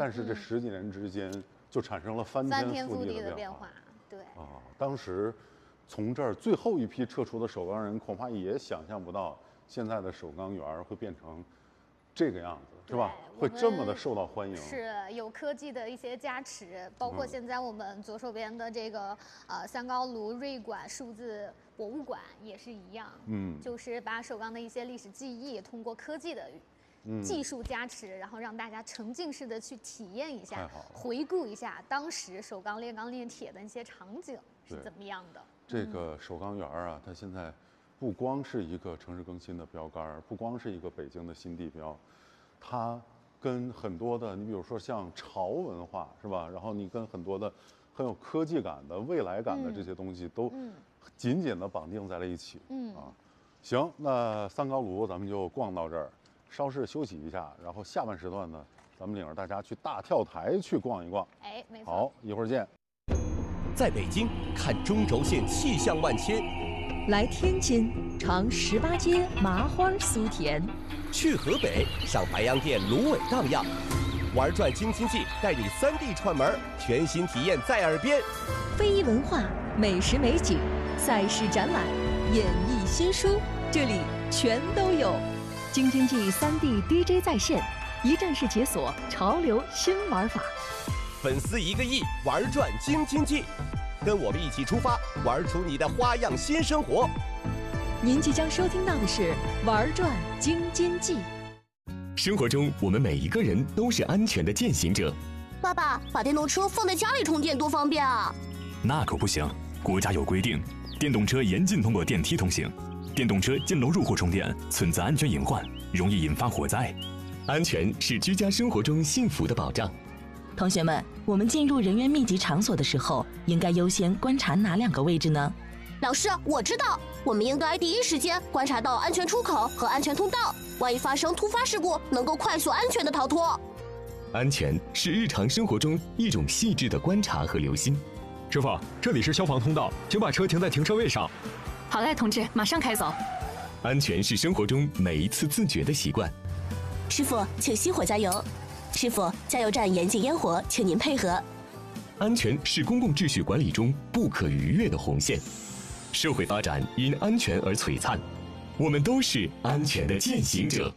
但是这10几年之间就产生了翻天覆地的变化。 对啊，当时从这儿最后一批撤出的首钢人，恐怕也想象不到现在的首钢园会变成这个样子，是吧？会这么的受到欢迎。 是有科技的一些加持，包括现在我们左手边的这个三高炉瑞馆数字博物馆也是一样，就是把首钢的一些历史记忆通过科技的技术加持，然后让大家沉浸式的去体验一下，回顾一下当时首钢炼钢炼铁的一些场景是怎么样的。 这个首钢园啊，它现在不光是一个城市更新的标杆，不光是一个北京的新地标，它跟很多的，你比如说像潮文化是吧？然后你跟很多的很有科技感的、未来感的这些东西都紧紧的绑定在了一起。行，那三高炉咱们就逛到这儿，稍事休息一下，然后下半时段呢，咱们领着大家去大跳台去逛一逛。 哎，没错。 好，一会儿见。 在北京看中轴线气象万千， 来天津尝18街麻花酥甜， 去河北上白洋淀芦苇荡漾，玩转京津冀带你3D 串门，全新体验在耳边。 非遗文化、美食美景、赛事展览、演艺新书，这里全都有。京津冀3D DJ 在线，一站式解锁潮流新玩法。 粉丝1个亿，玩转京津冀，跟我们一起出发，玩出你的花样新生活。 您即将收听到的是《玩转京津冀》。 生活中，我们每一个人都是安全的践行者。 爸爸，把电动车放在家里充电多方便啊！ 那可不行，国家有规定，电动车严禁通过电梯通行，电动车进楼入户充电存在安全隐患，容易引发火灾。安全是居家生活中幸福的保障。 同学们，我们进入人员密集场所的时候，应该优先观察哪2个位置呢？ 老师，我知道，我们应该第一时间观察到安全出口和安全通道，万一发生突发事故，能够快速安全的逃脱。 安全是日常生活中一种细致的观察和留心。 师傅，这里是消防通道，请把车停在停车位上。 好嘞，同志，马上开走。 安全是生活中每一次自觉的习惯。 师傅，请熄火加油。师傅，加油站严禁烟火，请您配合。 安全是公共秩序管理中不可逾越的红线。社会发展因安全而璀璨，我们都是安全的践行者。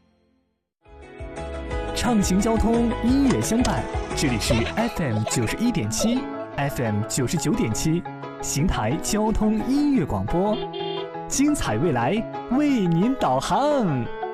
畅行交通，音乐相伴，这里是 FM 91.7 FM 99.7邢台交通音乐广播，精彩未来为您导航。